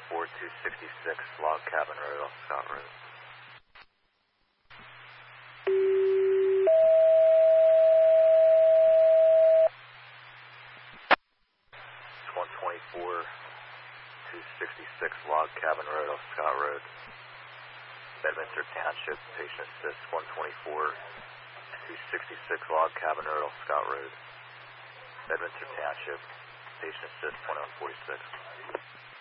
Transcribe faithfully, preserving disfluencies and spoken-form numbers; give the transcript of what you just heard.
twenty-four, two sixty-six Log Cabin Road off Scott Road. one twenty-four, two sixty-six Log Cabin Road off Scott Road. Bedminster Township, patient assist one twenty-four, two sixty-six Log Cabin Road off Scott Road. Bedminster Township, patient assist twenty-one forty-six.